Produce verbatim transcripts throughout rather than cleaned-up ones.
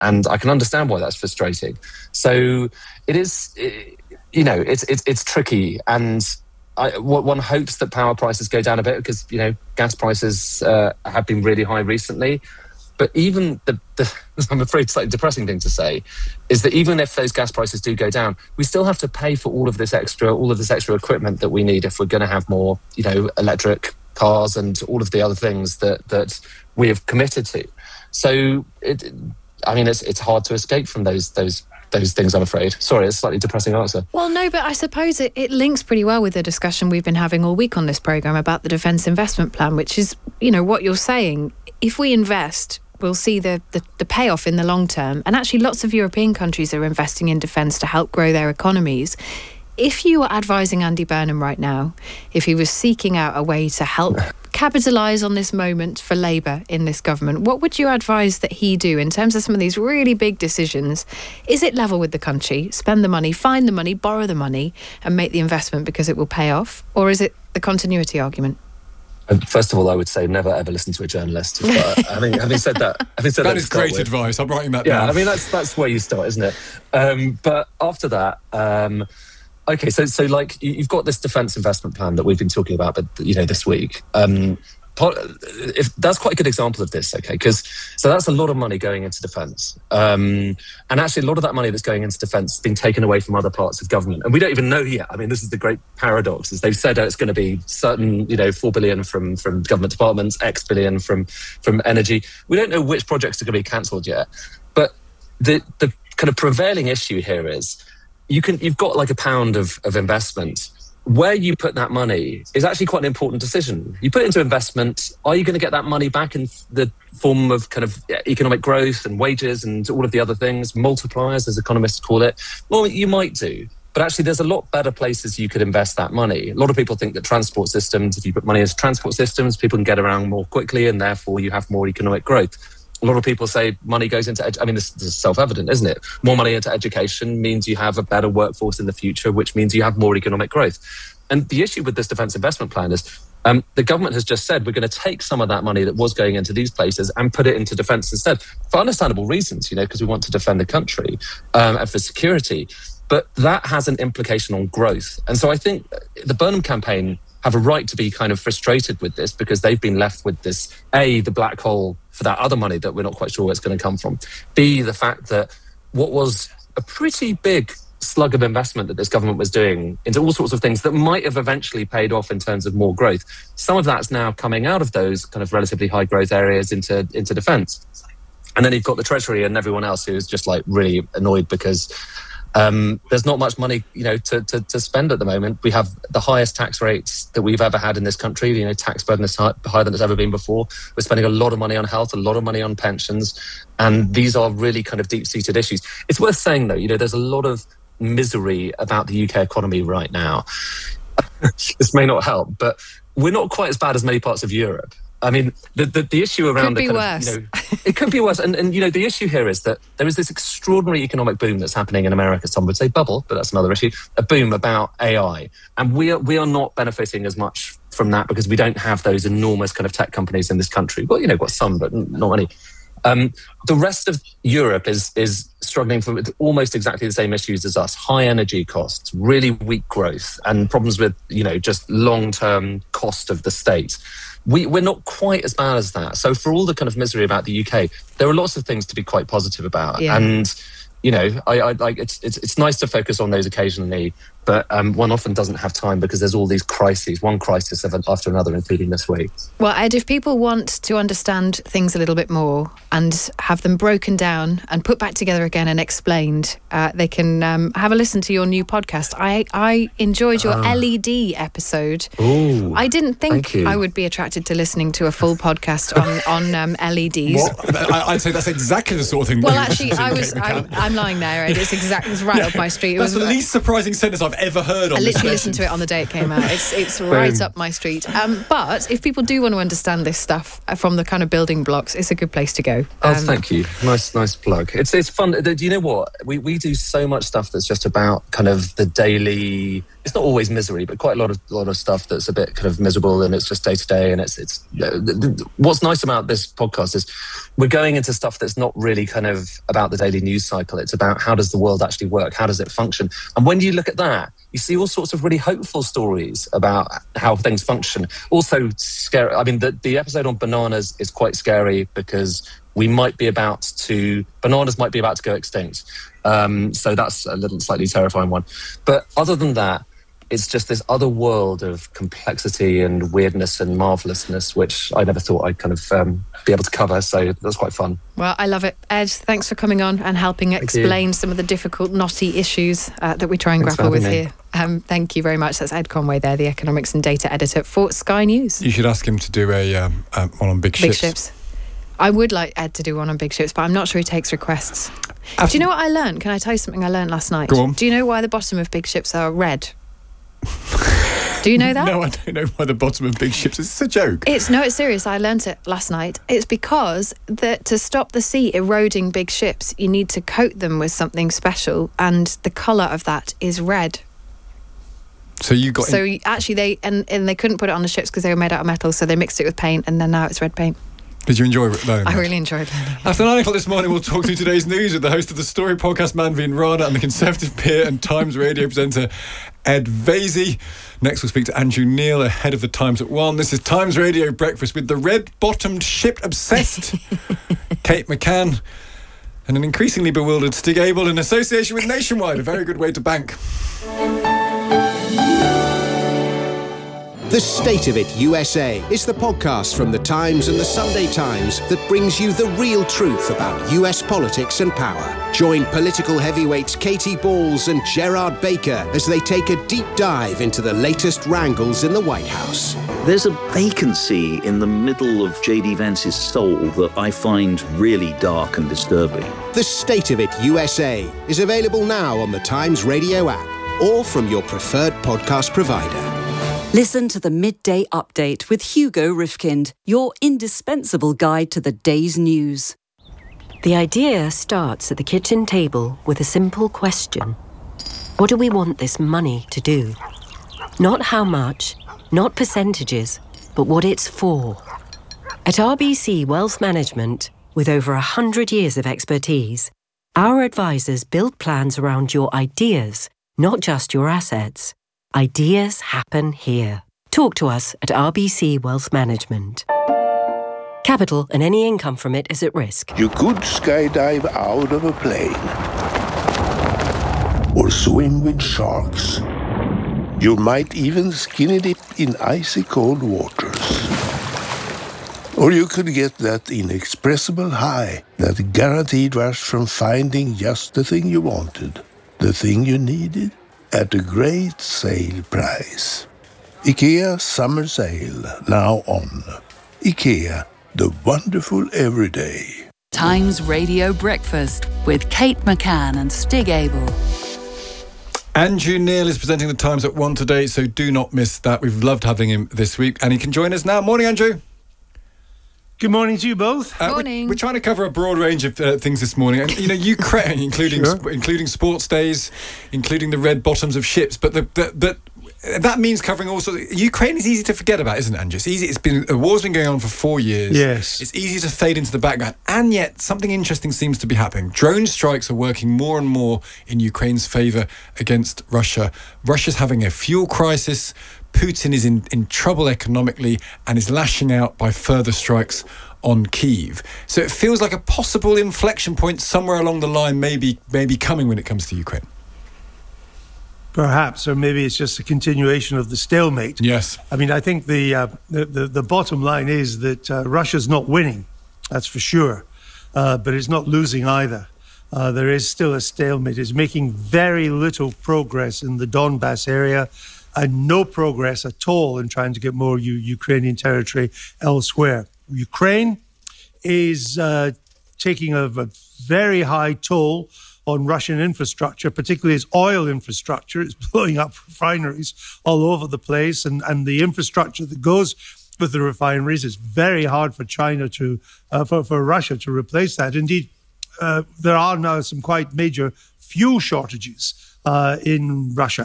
And I can understand why that's frustrating. So it is, it, you know, it's, it's, it's tricky. And I, one hopes that power prices go down a bit because, you know, gas prices uh, have been really high recently. But even the, the, I'm afraid, slightly depressing thing to say is that even if those gas prices do go down, we still have to pay for all of this extra, all of this extra equipment that we need if we're going to have more, you know, electric cars and all of the other things that that we have committed to. So, it, I mean, it's it's hard to escape from those those those things, I'm afraid. Sorry, it's a slightly depressing answer. Well, no, but I suppose it, it links pretty well with the discussion we've been having all week on this programme about the Defence Investment Plan, which is, you know, what you're saying. If we invest, we'll see the, the, the payoff in the long term. And actually, lots of European countries are investing in defence to help grow their economies. If you were advising Andy Burnham right now, if he was seeking out a way to help capitalise on this moment for Labour in this government, what would you advise that he do in terms of some of these really big decisions? Is it level with the country, spend the money, find the money, borrow the money and make the investment because it will pay off? Or is it the continuity argument? First of all, I would say never ever listen to a journalist. But having, having said that, having said that that is great with, advice. I'm writing that yeah, down. I mean that's that's where you start, isn't it? Um, but after that, um, okay, so so like you've got this defence investment plan that we've been talking about, but you know this week. Um, part, if that's quite a good example of this, okay, because so that's a lot of money going into defence, um, and actually a lot of that money that's going into defence has been taken away from other parts of government, and we don't even know yet. I mean, this is the great paradox: is they've said oh, it's going to be certain, you know, four billion from from government departments, X billion from from energy. We don't know which projects are going to be cancelled yet, but the the kind of prevailing issue here is you can you've got like a pound of of investment. Where you put that money is actually quite an important decision. You put it into investment, are you going to get that money back in the form of kind of economic growth and wages and all of the other things, multipliers, as economists call it? Well, you might do. But actually, there's a lot better places you could invest that money. A lot of people think that transport systems, if you put money into transport systems, people can get around more quickly and therefore you have more economic growth. A lot of people say money goes into, ed- I mean, this, this is self-evident, isn't it? More money into education means you have a better workforce in the future, which means you have more economic growth. And the issue with this defence investment plan is um, the government has just said we're going to take some of that money that was going into these places and put it into defence instead, for understandable reasons, you know, because we want to defend the country um, and for security. But that has an implication on growth. And so I think the Burnham campaign have a right to be kind of frustrated with this because they've been left with this, A, the black hole for that other money that we're not quite sure where it's going to come from. B, the fact that what was a pretty big slug of investment that this government was doing into all sorts of things that might have eventually paid off in terms of more growth. Some of that's now coming out of those kind of relatively high growth areas into, into defence. And then you've got the Treasury and everyone else who's just like really annoyed because Um, there's not much money, you know, to, to, to spend at the moment. We have the highest tax rates that we've ever had in this country. You know, tax burden is high, higher than it's ever been before. We're spending a lot of money on health, a lot of money on pensions, and these are really kind of deep-seated issues. It's worth saying, though, you know, there's a lot of misery about the U K economy right now. This may not help, but we're not quite as bad as many parts of Europe. I mean, the the, the issue around could the be kind worse. Of, you know, it could be worse. And, and, you know, the issue here is that there is this extraordinary economic boom that's happening in America. Some would say bubble, but that's another issue. A boom about A I. And we are, we are not benefiting as much from that because we don't have those enormous kind of tech companies in this country. Well, you know, got some, but not many. Um, the rest of Europe is is struggling with almost exactly the same issues as us. High energy costs, really weak growth, and problems with, you know, just long-term cost of the state. We, we're not quite as bad as that. So for all the kind of misery about the U K, there are lots of things to be quite positive about. Yeah. And, you know, I, I like it's, it's it's nice to focus on those occasionally, but um, one often doesn't have time because there's all these crises, one crisis after another, including this week. Well, Ed, if people want to understand things a little bit more and have them broken down and put back together again and explained, uh, they can um, have a listen to your new podcast. I, I enjoyed your uh. L E D episode. Ooh, I didn't think thank you. I would be attracted to listening to a full podcast on, on um, L E Ds. What? I, I'd say that's exactly the sort of thing. Well, actually, I was, I, I'm lying there, Ed. It's exactly it's right yeah, up my street. It that's was the least surprising sentence I've ever heard on I this literally session. listened to it on the day it came out. It's it's right Boom. up my street. Um, but if people do want to understand this stuff from the kind of building blocks, it's a good place to go. Oh, Um, thank you. Nice, nice plug. It's it's fun. Do you know what? We we do so much stuff that's just about kind of the daily it's not always misery, but quite a lot of a lot of stuff that's a bit kind of miserable, and it's just day to day. And it's it's you know, the, the, what's nice about this podcast is we're going into stuff that's not really kind of about the daily news cycle. It's about how does the world actually work, how does it function, and when you look at that, you see all sorts of really hopeful stories about how things function. Also scary. I mean, the the episode on bananas is quite scary because we might be about to bananas might be about to go extinct. Um, so that's a little slightly terrifying one. But other than that, it's just this other world of complexity and weirdness and marvellousness, which I never thought I'd kind of um, be able to cover. So that's quite fun. Well, I love it. Ed, thanks for coming on and helping Thank explain you. some of the difficult, knotty issues uh, that we try and Thanks grapple for with having me. here. Um, thank you very much. That's Ed Conway there, the economics and data editor for Sky News. You should ask him to do a um, um, one on big ships. Big ships. I would like Ed to do one on big ships, but I'm not sure he takes requests. I've- Do you know what I learned? Can I tell you something I learned last night? Go on. Do you know why the bottom of big ships are red? Do you know that? No, I don't know why the bottom of big ships. It's a joke. It's no, it's serious. I learnt it last night. It's because that to stop the sea eroding big ships, you need to coat them with something special, and the colour of that is red. So you got. So in- you- actually, they and, and they couldn't put it on the ships because they were made out of metal, so they mixed it with paint, and then now it's red paint. Did you enjoy learning I that? really enjoyed learning. After nine o'clock this morning, we'll talk through today's news with the host of the Story podcast, Manveen Rana, and the Conservative peer and Times Radio presenter, Ed Vaizey. Next, we'll speak to Andrew Neil ahead of the Times at one. This is Times Radio Breakfast with the red-bottomed ship-obsessed Kate McCann and an increasingly bewildered Stig Abel in association with Nationwide, a very good way to bank. The State of It U S A is the podcast from The Times and The Sunday Times that brings you the real truth about U S politics and power. Join political heavyweights Katie Balls and Gerard Baker as they take a deep dive into the latest wrangles in the White House. There's a vacancy in the middle of J D Vance's soul that I find really dark and disturbing. The State of It U S A is available now on the Times Radio app or from your preferred podcast provider. Listen to the Midday Update with Hugo Rifkind, your indispensable guide to the day's news. The idea starts at the kitchen table with a simple question. What do we want this money to do? Not how much, not percentages, but what it's for. At R B C Wealth Management, with over one hundred years of expertise, our advisors build plans around your ideas, not just your assets. Ideas happen here. Talk to us at R B C Wealth Management. Capital and any income from it is at risk. You could skydive out of a plane or swim with sharks. You might even skinny dip in icy cold waters. Or you could get that inexpressible high, that guaranteed rush from finding just the thing you wanted, the thing you needed, at a great sale price. IKEA Summer Sale, now on. IKEA, the wonderful everyday. Times Radio Breakfast with Kate McCann and Stig Abel. Andrew Neil is presenting the Times at one today, so do not miss that. We've loved having him this week, and he can join us now. Morning, Andrew. Good morning to you both. Uh, Morning. We're, we're trying to cover a broad range of uh, things this morning, and you know, Ukraine, including Sure. sp- including sports days, including the red bottoms of ships. But the, the, but that means covering also. Ukraine is easy to forget about, isn't it, Andrew? It's easy. It's been the war's been going on for four years. Yes. It's easy to fade into the background, and yet something interesting seems to be happening. Drone strikes are working more and more in Ukraine's favour against Russia. Russia's having a fuel crisis. Putin is in, in trouble economically and is lashing out by further strikes on Kyiv. So it feels like a possible inflection point somewhere along the line may be, may be coming when it comes to Ukraine. Perhaps, or maybe it's just a continuation of the stalemate. Yes. I mean, I think the uh, the, the, the bottom line is that uh, Russia's not winning, that's for sure, uh, but it's not losing either. Uh, there is still a stalemate. It's making very little progress in the Donbass area and no progress at all in trying to get more U- Ukrainian territory elsewhere. Ukraine is uh, taking a, a very high toll on Russian infrastructure, particularly its oil infrastructure. It's blowing up refineries all over the place, and, and the infrastructure that goes with the refineries, it's very hard for China to, uh, for, for Russia to replace that. Indeed, uh, there are now some quite major fuel shortages uh, in Russia.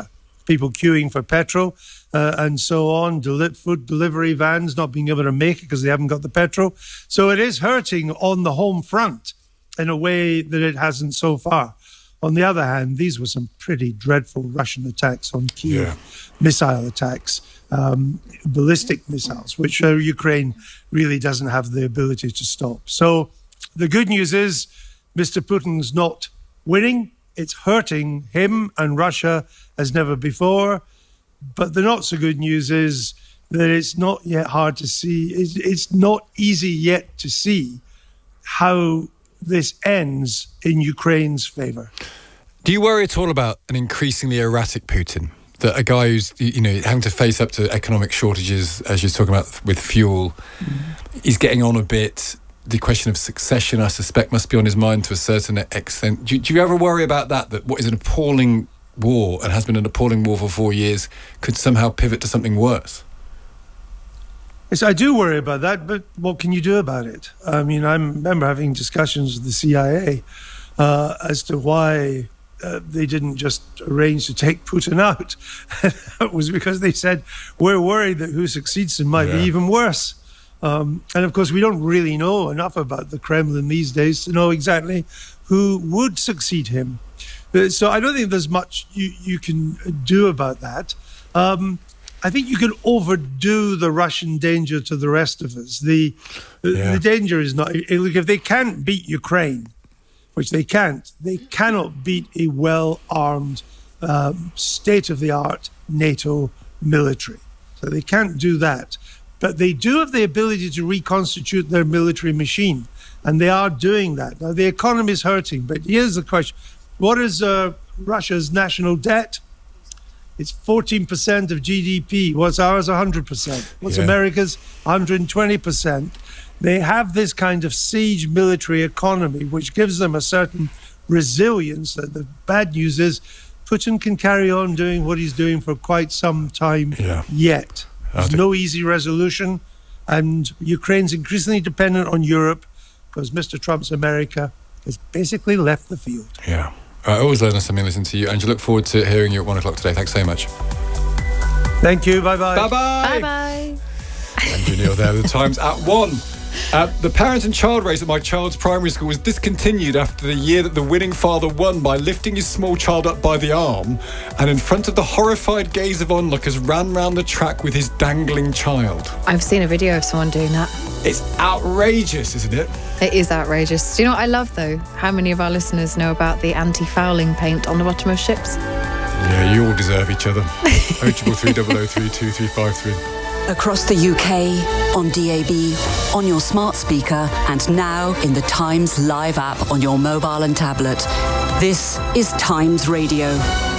people queuing for petrol uh, and so on, Deli- food delivery vans not being able to make it because they haven't got the petrol. So it is hurting on the home front in a way that it hasn't so far. On the other hand, these were some pretty dreadful Russian attacks on Kyiv, yeah. missile attacks, um, ballistic missiles, which uh, Ukraine really doesn't have the ability to stop. So the good news is Mister Putin's not winning. It's hurting him and Russia as never before. But the not so good news is that it's not yet hard to see. It's, it's not easy yet to see how this ends in Ukraine's favor. Do you worry at all about an increasingly erratic Putin? That a guy who's, you know, having to face up to economic shortages, as you're talking about with fuel, mm. he's getting on a bit. The question of succession, I suspect, must be on his mind to a certain extent. Do, do you ever worry about that, that what is an appalling war, and has been an appalling war for four years, could somehow pivot to something worse? Yes, I do worry about that, but what can you do about it? I mean, I remember having discussions with the C I A uh, as to why uh, they didn't just arrange to take Putin out. It was because they said, we're worried that who succeeds him might yeah. be even worse. Um, and of course, we don't really know enough about the Kremlin these days to know exactly who would succeed him. So I don't think there's much you, you can do about that. Um, I think you can overdo the Russian danger to the rest of us. The, yeah. the danger is not... Look, if they can't beat Ukraine, which they can't, they cannot beat a well-armed, um, state-of-the-art NATO military. So they can't do that. But they do have the ability to reconstitute their military machine, and they are doing that. Now, the economy is hurting, but here's the question. What is uh, Russia's national debt? It's fourteen percent of G D P. What's ours? one hundred percent. What's yeah. America's? one hundred twenty percent. They have this kind of siege military economy, which gives them a certain resilience. And the bad news is Putin can carry on doing what he's doing for quite some time yeah. yet. There's no easy resolution, and Ukraine's increasingly dependent on Europe because Mister Trump's America has basically left the field. Yeah. I always learn something listening to you, and I look forward to hearing you at one o'clock today. Thanks so much. Thank you. Bye-bye. Bye-bye. Bye-bye. Andrew Neil there. The Times at one. Uh, the parent and child race at my child's primary school was discontinued after the year that the winning father won by lifting his small child up by the arm and in front of the horrified gaze of onlookers ran round the track with his dangling child. I've seen a video of someone doing that. It's outrageous, isn't it? It is outrageous. Do you know what I love, though? How many of our listeners know about the anti-fouling paint on the bottom of ships? Yeah, you all deserve each other. oh triple three double oh three two three five three. Across the U K, on D A B, on your smart speaker, and now in the Times Live app on your mobile and tablet. This is Times Radio.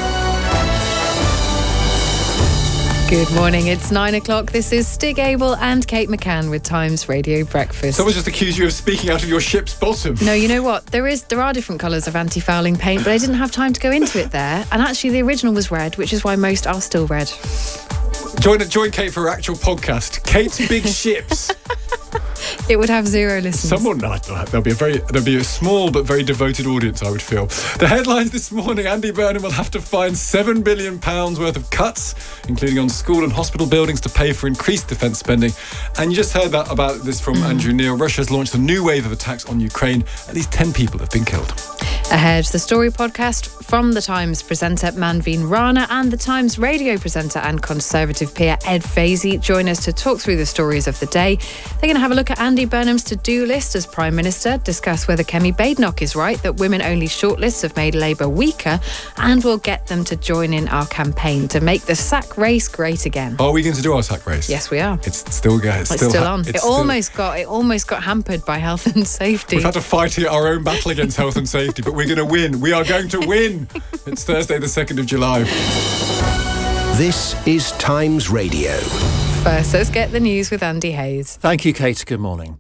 Good morning, it's nine o'clock. This is Stig Abel and Kate McCann with Times Radio Breakfast. Someone just accused you of speaking out of your ship's bottom. No, you know what? There is there are different colours of anti-fouling paint, but I didn't have time to go into it there. And actually the original was red, which is why most are still red. Join, join Kate for her actual podcast, Kate's Big Ships. It would have zero listeners. Someone, no, there'll be a very, there'll be a small but very devoted audience, I would feel. The headlines this morning: Andy Burnham will have to find seven billion pounds worth of cuts, including on school and hospital buildings, to pay for increased defence spending. And you just heard that about this from mm. Andrew Neil. Russia has launched a new wave of attacks on Ukraine. At least ten people have been killed. Ahead, the Story podcast from The Times presenter Manveen Rana and The Times radio presenter and Conservative peer Ed Vaizey join us to talk through the stories of the day. They're going to have a look at Andy Burnham's to-do list as Prime Minister, discuss whether Kemi Badenoch is right that women-only shortlists have made Labour weaker, and we'll get them to join in our campaign to make the sack race great again. Are we going to do our sack race? Yes, we are. It's still going. It's, it's still, still on. Ha- it still... almost got it almost got hampered by health and safety. We've had to fight our own battle against health and safety, but we're going to win. We are going to win. It's Thursday, the second of July. This is Times Radio. First, let's get the news with Andy Hayes. Thank you, Kate. Good morning.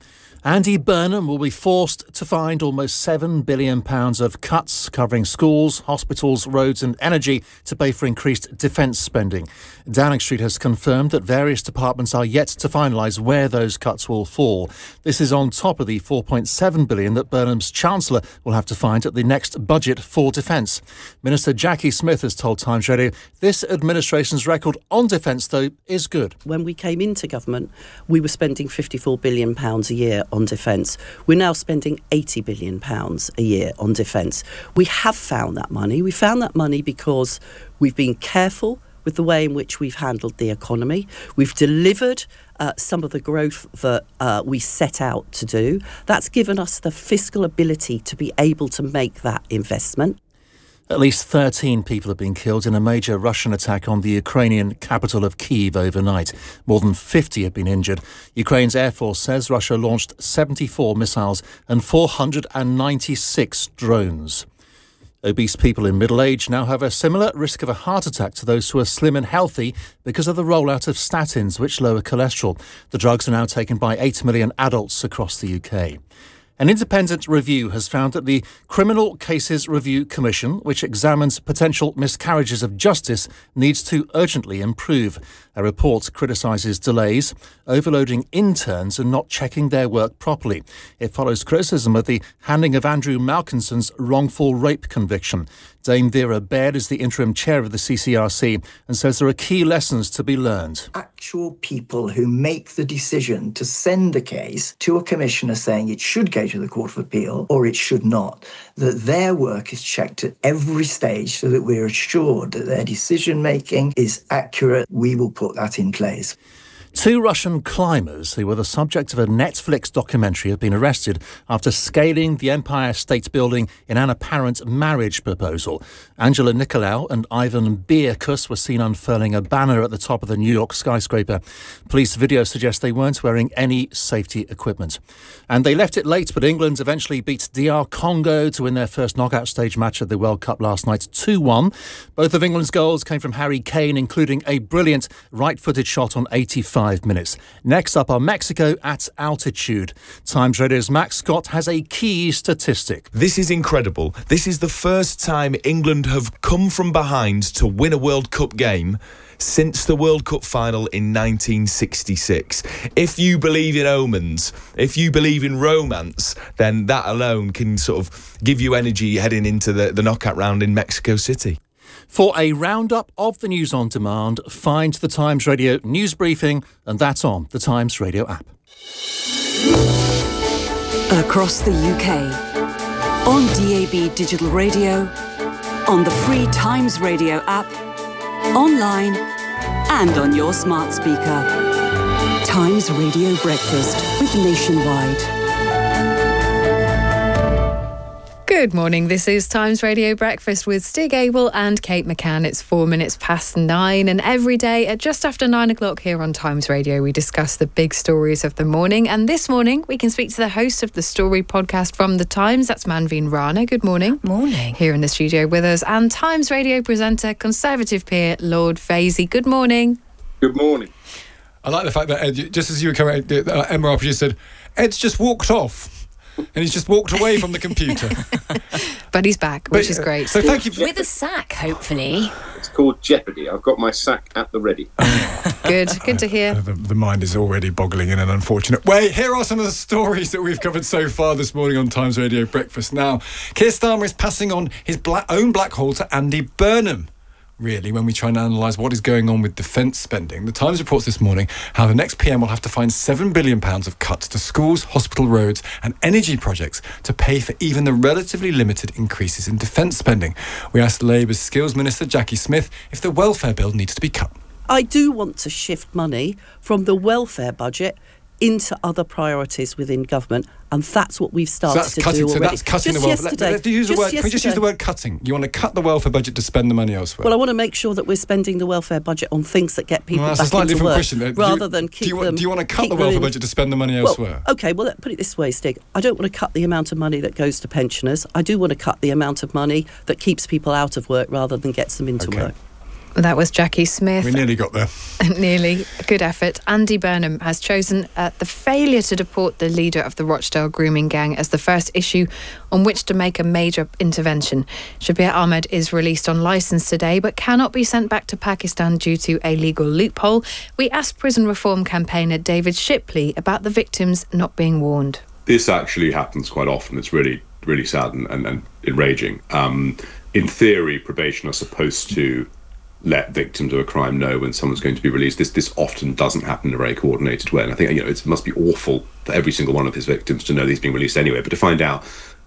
Andy Burnham will be forced to find almost seven billion pounds of cuts covering schools, hospitals, roads and energy to pay for increased defence spending. Downing Street has confirmed that various departments are yet to finalise where those cuts will fall. This is on top of the four point seven billion pounds that Burnham's Chancellor will have to find at the next budget for defence. Minister Jackie Smith has told Times Radio this administration's record on defence, though, is good. When we came into government, we were spending fifty-four billion pounds a year on defence. We're now spending eighty billion pounds a year on defence. We have found that money. We found that money because we've been careful with the way in which we've handled the economy. We've delivered uh, some of the growth that uh, we set out to do. That's given us the fiscal ability to be able to make that investment. At least thirteen people have been killed in a major Russian attack on the Ukrainian capital of Kyiv overnight. More than fifty have been injured. Ukraine's Air Force says Russia launched seventy-four missiles and four hundred ninety-six drones. Obese people in middle age now have a similar risk of a heart attack to those who are slim and healthy because of the rollout of statins, which lower cholesterol. The drugs are now taken by eight million adults across the U K. An independent review has found that the Criminal Cases Review Commission, which examines potential miscarriages of justice, needs to urgently improve. A report criticises delays, overloading interns and not checking their work properly. It follows criticism of the handing of Andrew Malkinson's wrongful rape conviction. Dame Vera Baird is the interim chair of the C C R C and says there are key lessons to be learned. Actual people who make the decision to send the case to a commissioner saying it should go to the Court of Appeal or it should not, that their work is checked at every stage so that we're assured that their decision-making is accurate. We will put that in place. Two Russian climbers who were the subject of a Netflix documentary have been arrested after scaling the Empire State Building in an apparent marriage proposal. Angela Nicolau and Ivan Bierkus were seen unfurling a banner at the top of the New York skyscraper. Police video suggests they weren't wearing any safety equipment. And they left it late, but England eventually beat D R Congo to win their first knockout stage match at the World Cup last night, two one. Both of England's goals came from Harry Kane, including a brilliant right-footed shot on eighty-five minutes. Next up are Mexico at altitude. Times Radio's Max Scott has a key statistic. This is incredible. This is the first time England have come from behind to win a World Cup game since the World Cup final in nineteen sixty-six. If you believe in omens, if you believe in romance, then that alone can sort of give you energy heading into the, the knockout round in Mexico City. For a roundup of the news on demand, find the Times Radio news briefing, and that's on the Times Radio app. Across the U K, on D A B digital radio, on the free Times Radio app, online and on your smart speaker. Times Radio Breakfast with Nationwide. Good morning. This is Times Radio Breakfast with Stig Abel and Kate McCann. It's four minutes past nine, and every day at just after nine o'clock here on Times Radio, we discuss the big stories of the morning. And this morning, we can speak to the host of the Story podcast from The Times. That's Manveen Rana. Good morning. Morning. Here in the studio with us, and Times Radio presenter, Conservative peer, Lord Vaisey. Good morning. Good morning. I like the fact that, Ed, just as you were coming, uh, Emma Archer said, Ed's just walked off. And he's just walked away from the computer. But he's back, which but, is great. So thank you. For With a sack, hopefully. It's called Jeopardy. I've got my sack at the ready. Good, good to hear. The, the mind is already boggling in an unfortunate way. Here are some of the stories that we've covered so far this morning on Times Radio Breakfast. Now, Keir Starmer is passing on his black, own black hole to Andy Burnham. Really, when we try and analyse what is going on with defence spending. The Times reports this morning how the next P M will have to find seven billion pounds of cuts to schools, hospital roads and energy projects to pay for even the relatively limited increases in defence spending. We asked Labour's Skills Minister Jackie Smith if the welfare bill needs to be cut. I do want to shift money from the welfare budget into other priorities within government, and that's what we've started so to cutting, do already. So that's cutting just the welfare. Yesterday, Let, let's use the just word, can we just use the word cutting? You want to cut the welfare budget to spend the money elsewhere? Well, I want to make sure that we're spending the welfare budget on things that get people well, that's back a slightly into different work, question. Uh, rather you, than keep do you, them. Do you want to cut the welfare really, budget to spend the money elsewhere? Well, OK, well, let, put it this way, Stig. I don't want to cut the amount of money that goes to pensioners. I do want to cut the amount of money that keeps people out of work rather than gets them into okay. work. That was Jackie Smith. We nearly got there. Nearly. Good effort. Andy Burnham has chosen uh, the failure to deport the leader of the Rochdale grooming gang as the first issue on which to make a major intervention. Shabir Ahmed is released on licence today but cannot be sent back to Pakistan due to a legal loophole. We asked prison reform campaigner David Shipley about the victims not being warned. This actually happens quite often. It's really, really sad and, and, and enraging. Um, in theory, probation are supposed to let victims of a crime know when someone's going to be released. This this often doesn't happen in a very coordinated way, and I think, you know, it must be awful for every single one of his victims to know that he's being released anyway. But to find out,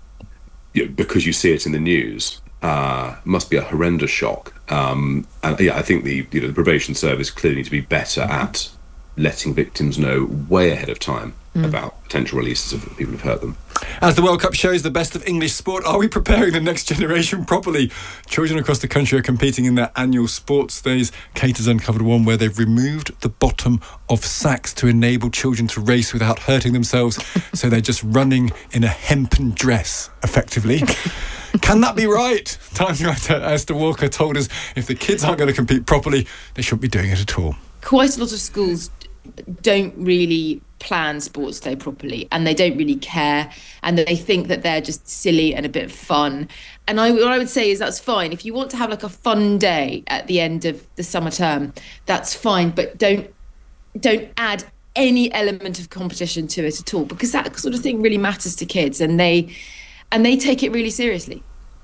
you know, because you see it in the news, uh, must be a horrendous shock. Um, and yeah, I think the you know the probation service clearly need to be better at letting victims know way ahead of time mm. about potential releases of people who've hurt them. As the World Cup shows the best of English sport, are we preparing the next generation properly? Children across the country are competing in their annual sports days. Kate has uncovered one where they've removed the bottom of sacks to enable children to race without hurting themselves. So they're just running in a hempen dress, effectively. Can that be right? Times writer Esther Walker told us if the kids aren't going to compete properly, they shouldn't be doing it at all. Quite a lot of schools don't really plan sports day properly, and they don't really care, and they think that they're just silly and a bit of fun. And I, what I would say is that's fine. If you want to have like a fun day at the end of the summer term, that's fine, but don't don't add any element of competition to it at all, because that sort of thing really matters to kids, and they and they take it really seriously.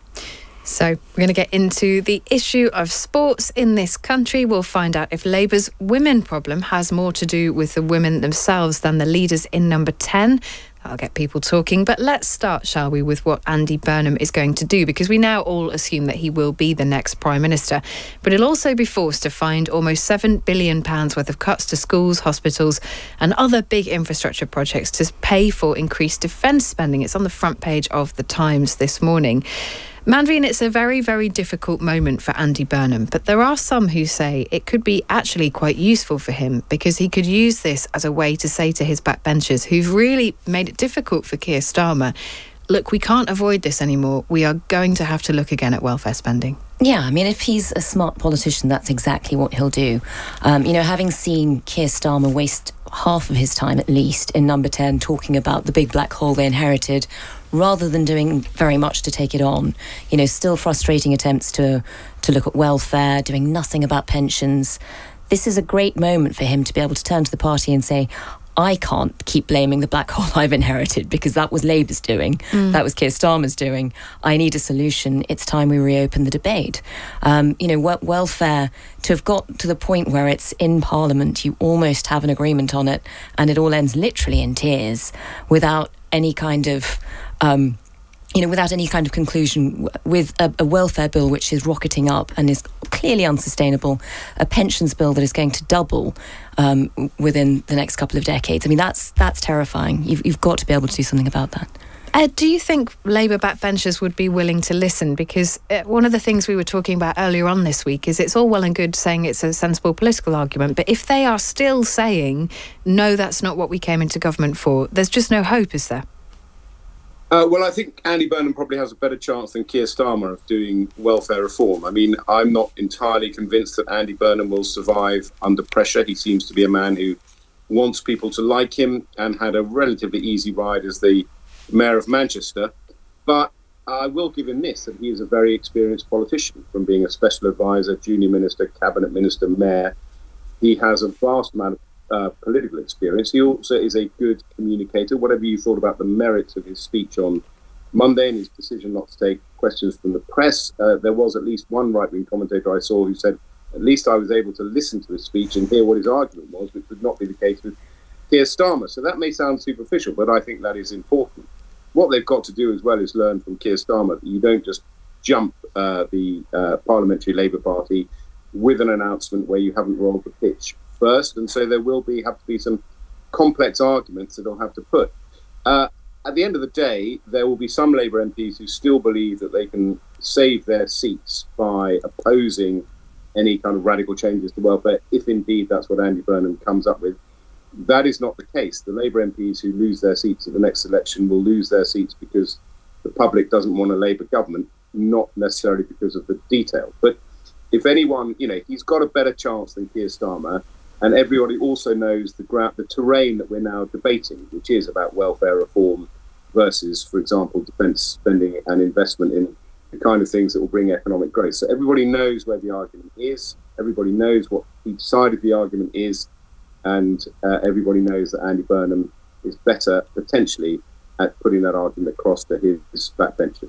So we're going to get into the issue of sports in this country. We'll find out if Labour's women problem has more to do with the women themselves than the leaders in number ten. That'll get people talking. But let's start, shall we, with what Andy Burnham is going to do, because we now all assume that he will be the next Prime Minister. But he'll also be forced to find almost seven billion pounds worth of cuts to schools, hospitals and other big infrastructure projects to pay for increased defence spending. It's on the front page of The Times this morning. Manveen, it's a very, very difficult moment for Andy Burnham, but there are some who say it could be actually quite useful for him because he could use this as a way to say to his backbenchers who've really made it difficult for Keir Starmer, look, we can't avoid this anymore. We are going to have to look again at welfare spending. Yeah, I mean, if he's a smart politician, that's exactly what he'll do. Um, you know, having seen Keir Starmer waste half of his time at least in number ten talking about the big black hole they inherited, rather than doing very much to take it on, you know, still frustrating attempts to to look at welfare, doing nothing about pensions. This is a great moment for him to be able to turn to the party and say, I can't keep blaming the black hole I've inherited because that was Labour's doing. Mm. That was Keir Starmer's doing. I need a solution. It's time we reopen the debate. Um, you know, w- welfare, to have got to the point where it's in Parliament, you almost have an agreement on it, and it all ends literally in tears without any kind of... Um, you know, without any kind of conclusion, with a, a welfare bill which is rocketing up and is clearly unsustainable, a pensions bill that is going to double um, within the next couple of decades. I mean, that's that's terrifying. You've, you've got to be able to do something about that. Ed, do you think Labour backbenchers would be willing to listen? Because uh, one of the things we were talking about earlier on this week is it's all well and good saying it's a sensible political argument, but if they are still saying, no, that's not what we came into government for, there's just no hope, is there? Uh, well, I think Andy Burnham probably has a better chance than Keir Starmer of doing welfare reform. I mean, I'm not entirely convinced that Andy Burnham will survive under pressure. He seems to be a man who wants people to like him and had a relatively easy ride as the Mayor of Manchester. But I will give him this, that he is a very experienced politician, from being a special advisor, junior minister, cabinet minister, mayor. He has a vast amount of Uh, political experience. He also is a good communicator. Whatever you thought about the merits of his speech on Monday and his decision not to take questions from the press, uh, there was at least one right-wing commentator I saw who said, at least I was able to listen to his speech and hear what his argument was, which would not be the case with Keir Starmer. So that may sound superficial, but I think that is important. What they've got to do as well is learn from Keir Starmer that you don't just jump uh, the uh, Parliamentary Labour Party with an announcement where you haven't rolled the pitch first, and so there will be have to be some complex arguments that they'll have to put. Uh, at the end of the day, there will be some Labour M Ps who still believe that they can save their seats by opposing any kind of radical changes to welfare, if indeed that's what Andy Burnham comes up with. That is not the case. The Labour M Ps who lose their seats at the next election will lose their seats because the public doesn't want a Labour government, not necessarily because of the detail. But if anyone, you know, he's got a better chance than Keir Starmer. And everybody also knows the gra- the terrain that we're now debating, which is about welfare reform versus, for example, defence spending and investment in the kind of things that will bring economic growth. So everybody knows where the argument is. Everybody knows what each side of the argument is. And uh, everybody knows that Andy Burnham is better, potentially, at putting that argument across to his, his backbenchers.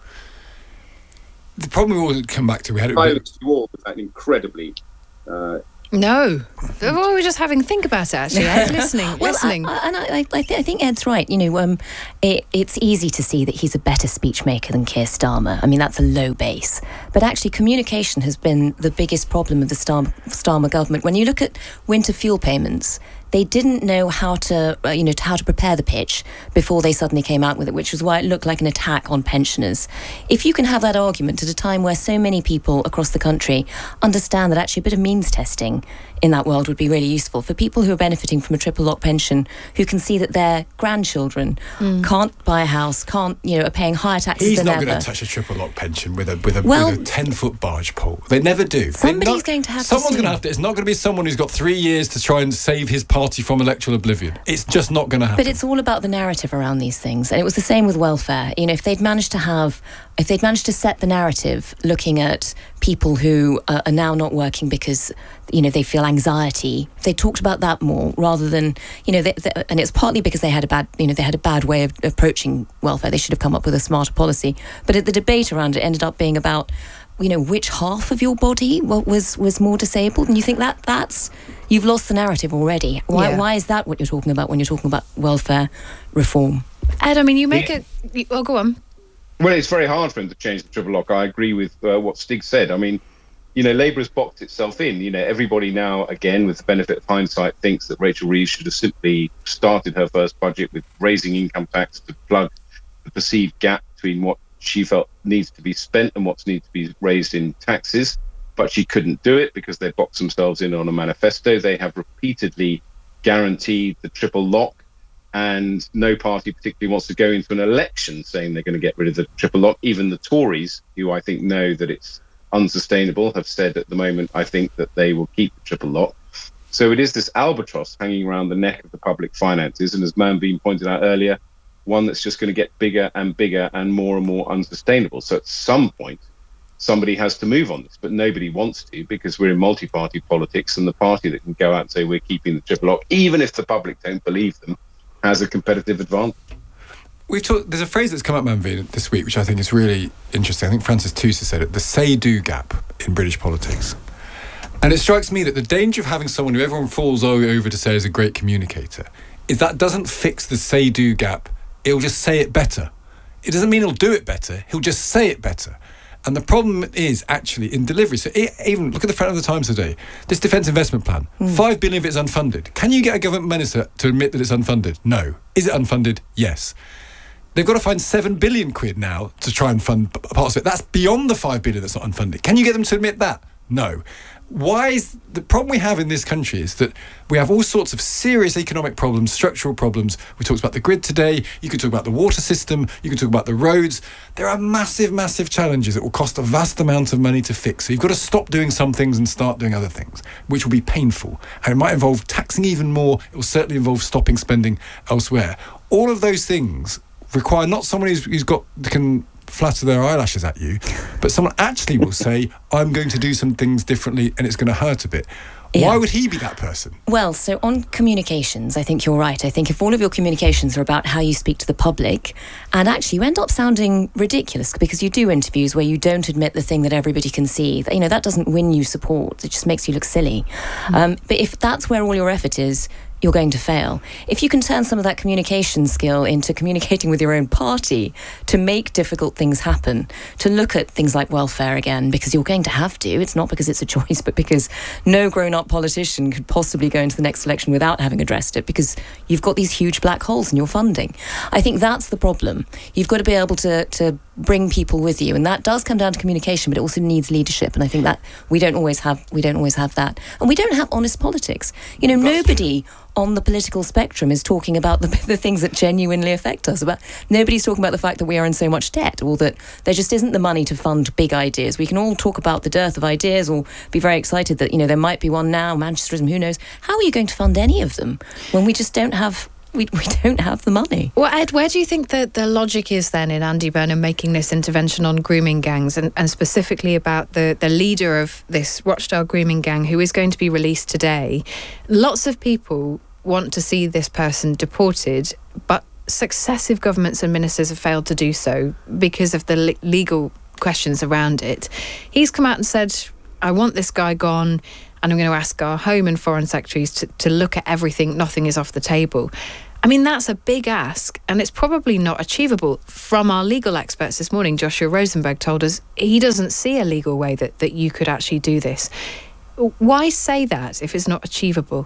The problem we will come back to, we had it... I looked you all with that incredibly... Uh, No, well, we're just having a think about it. Actually, Ed's listening, well, listening. I, I, and I, I, th- I think Ed's right. You know, um, it, it's easy to see that he's a better speech maker than Keir Starmer. I mean, that's a low base. But actually, communication has been the biggest problem of the Star- Starmer government. When you look at winter fuel payments, they didn't know how to, uh, you know, how to prepare the pitch before they suddenly came out with it, which was why it looked like an attack on pensioners. If you can have that argument at a time where so many people across the country understand that actually a bit of means testing in that world would be really useful for people who are benefiting from a triple lock pension, who can see that their grandchildren mm. can't buy a house, can't, you know, are paying higher taxes He's than ever. He's not going to touch a triple lock pension with a with a well, with a ten foot barge pole. They never do. Somebody's not, going to have. Someone's to going to have to. It's not going to be someone who's got three years to try and save his party from electoral oblivion. It's just not going to happen. But it's all about the narrative around these things, and it was the same with welfare. You know, if they'd managed to have, if they'd managed to set the narrative, looking at people who uh, are now not working because, you know, they feel anxiety. They talked about that more rather than, you know, they, they, and it's partly because they had a bad, you know, they had a bad way of approaching welfare. They should have come up with a smarter policy. But the debate around it ended up being about, you know, which half of your body was was more disabled, and you think that that's you've lost the narrative already. Why yeah. why is that what you're talking about when you're talking about welfare reform? Ed, I mean, you make yeah. it. Well, go on. Well, it's very hard for him to change the triple lock. I agree with uh, what Stig said. I mean, you know, Labour has boxed itself in. You know, everybody now, again, with the benefit of hindsight, thinks that Rachel Reeves should have simply started her first budget with raising income tax to plug the perceived gap between what she felt needs to be spent and what's needs to be raised in taxes. But she couldn't do it because they boxed themselves in on a manifesto. They have repeatedly guaranteed the triple lock, and no party particularly wants to go into an election saying they're going to get rid of the triple lock. Even the Tories, who I think know that it's unsustainable, have said at the moment, I think, that they will keep the triple lock. So it is this albatross hanging around the neck of the public finances, and as Manveen pointed out earlier, one that's just going to get bigger and bigger and more and more unsustainable. So at some point, somebody has to move on this, but nobody wants to, because we're in multi-party politics, and the party that can go out and say we're keeping the triple lock, even if the public don't believe them, has a competitive advantage. We've talked, there's a phrase that's come up, Manveen, this week, which I think is really interesting. I think Francis Tusa said it, the say-do gap in British politics. And it strikes me that the danger of having someone who everyone falls over to say is a great communicator is that doesn't fix the say-do gap. It'll just say it better. It doesn't mean he'll do it better. He'll just say it better. And the problem is actually in delivery. So it, even look at the front of the Times today. This defence investment plan, mm. five billion of it is unfunded. Can you get a government minister to admit that it's unfunded? No. Is it unfunded? Yes. They've got to find seven billion quid now to try and fund parts of it. That's beyond the five billion that's not unfunded. Can you get them to admit that? No. Why is the problem we have in this country is that we have all sorts of serious economic problems, structural problems. We talked about the grid today. You could talk about the water system. You could talk about the roads. There are massive, massive challenges that will cost a vast amount of money to fix. So you've got to stop doing some things and start doing other things, which will be painful. And it might involve taxing even more. It will certainly involve stopping spending elsewhere. All of those things require not someone who's, who's got can flatter their eyelashes at you, but someone actually will say, I'm going to do some things differently and it's going to hurt a bit. Yeah. Why would he be that person? Well, so on communications, I think you're right. I think if all of your communications are about how you speak to the public, and actually you end up sounding ridiculous because you do interviews where you don't admit the thing that everybody can see, you know, that doesn't win you support. It just makes you look silly. Mm. Um, but if that's where all your effort is, you're going to fail. If you can turn some of that communication skill into communicating with your own party to make difficult things happen, to look at things like welfare again, because you're going to have to. It's not because it's a choice, but because no grown-up politician could possibly go into the next election without having addressed it, because you've got these huge black holes in your funding. I think that's the problem. You've got to be able to, to bring people with you, and that does come down to communication, but it also needs leadership, and I think that we don't always have we don't always have that, and we don't have honest politics. You know, nobody on the political spectrum is talking about the, the things that genuinely affect us. About nobody's talking about the fact that we are in so much debt, or that there just isn't the money to fund big ideas. We can all talk about the dearth of ideas, or be very excited that, you know, there might be one now, Manchesterism, who knows. How are you going to fund any of them when we just don't have We, we don't have the money? Well, Ed, where do you think that the logic is then in Andy Burnham making this intervention on grooming gangs, and, and specifically about the, the leader of this Rochdale grooming gang who is going to be released today? Lots of people want to see this person deported, but successive governments and ministers have failed to do so because of the le- legal questions around it. He's come out and said, I want this guy gone, and I'm going to ask our Home and Foreign Secretaries to, to look at everything. Nothing is off the table. I mean, that's a big ask, and it's probably not achievable. From our legal experts this morning, Joshua Rosenberg told us he doesn't see a legal way that, that you could actually do this. Why say that if it's not achievable?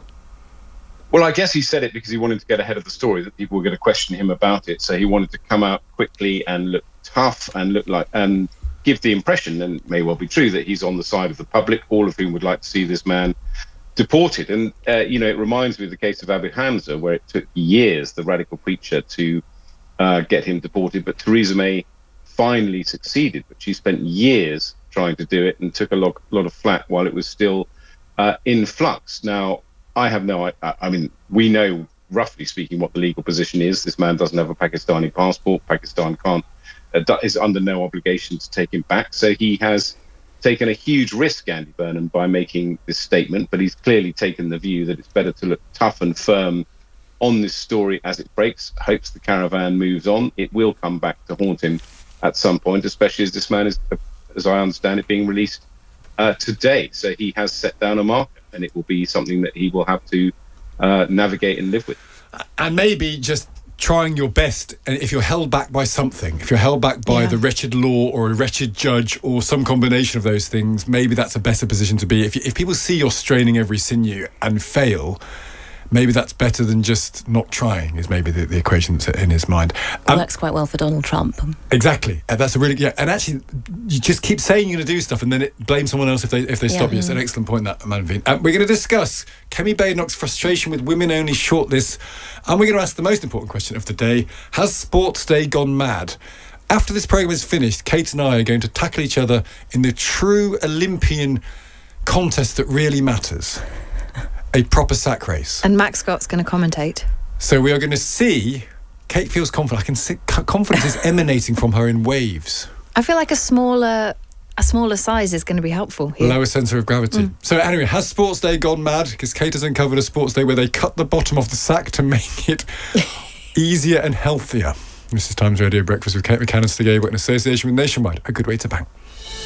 Well, I guess he said it because he wanted to get ahead of the story, that people were going to question him about it. So he wanted to come out quickly and look tough and look like... and give the impression, and it may well be true, that he's on the side of the public, all of whom would like to see this man deported. And, uh, you know, it reminds me of the case of Abu Hamza, where it took years, the radical preacher, to uh, get him deported. But Theresa May finally succeeded, but she spent years trying to do it and took a lot, lot of flack while it was still uh, in flux. Now, I have no, I, I mean, we know, roughly speaking, what the legal position is. This man doesn't have a Pakistani passport. Pakistan can't Uh, is under no obligation to take him back. So he has taken a huge risk, Andy Burnham, by making this statement, but he's clearly taken the view that it's better to look tough and firm on this story as it breaks, hopes the caravan moves on. It will come back to haunt him at some point, especially as this man is, as I understand it, being released uh, today. So he has set down a marker, and it will be something that he will have to uh, navigate and live with. And maybe just trying your best, and if you're held back by something, if you're held back by Yeah. the wretched law or a wretched judge or some combination of those things, maybe that's a better position to be. If, you, if people see you're straining every sinew and fail, maybe that's better than just not trying, is maybe the, the equation that's in his mind. It Um, works quite well for Donald Trump. Exactly. Uh, that's a really, yeah. And actually, you just keep saying you're going to do stuff and then it blame someone else if they if they stop Yeah. you. It's an excellent point, that, Manveen. Um, we're going to discuss Kemi Badenoch's frustration with women-only shortlists, and we're going to ask the most important question of the day: has Sports Day gone mad? After this programme is finished, Kate and I are going to tackle each other in the true Olympian contest that really matters. A proper sack race. And Max Scott's going to commentate. So we are going to see... Kate feels confident. I can see confidence is emanating from her in waves. I feel like a smaller a smaller size is going to be helpful here. Lower centre of gravity. Mm. So anyway, has Sports Day gone mad? Because Kate has uncovered a Sports Day where they cut the bottom of the sack to make it easier and healthier. This is Times Radio Breakfast with Kate McCann and Stig Abel in association with Nationwide. A good way to bang.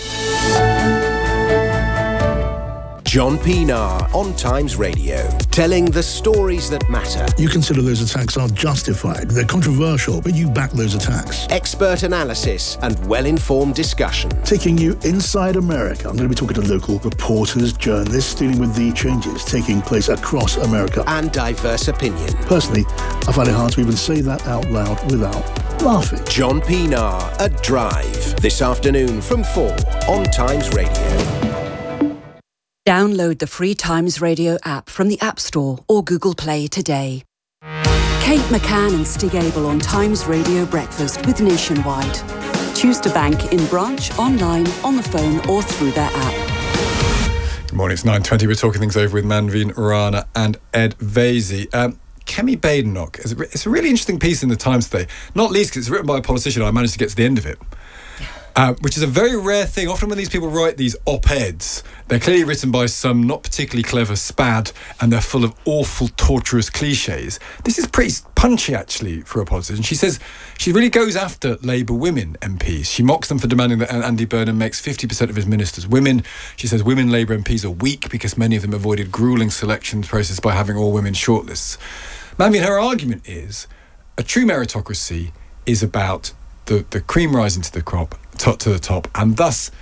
John Pienaar on Times Radio, telling the stories that matter. You consider those attacks are justified. They're controversial, but you back those attacks. Expert analysis and well-informed discussion. Taking you inside America. I'm going to be talking to local reporters, journalists, dealing with the changes taking place across America. And diverse opinion. Personally, I find it hard to even say that out loud without laughing. John Pienaar at Drive, this afternoon from four on Times Radio. Download the free Times Radio app from the App Store or Google Play today. Kate McCann and Stig Abel on Times Radio Breakfast with Nationwide. Choose to bank in branch, online, on the phone or through their app. Good morning, it's nine twenty. We're talking things over with Manveen Rana and Ed Vaizey. Um, Kemi Badenoch, it's a, it's a really interesting piece in the Times today, not least because it's written by a politician. I managed to get to the end of it. Uh, which is a very rare thing. Often when these people write these op-eds, they're clearly written by some not particularly clever spad, and they're full of awful, torturous cliches. This is pretty punchy, actually, for a politician. She says she really goes after Labour women M Ps. She mocks them for demanding that Andy Burnham makes fifty percent of his ministers women. She says women Labour M Ps are weak because many of them avoided gruelling selection process by having all women shortlists. I mean, her argument is a true meritocracy is about the, the cream rising to the crop, top to the top, and thus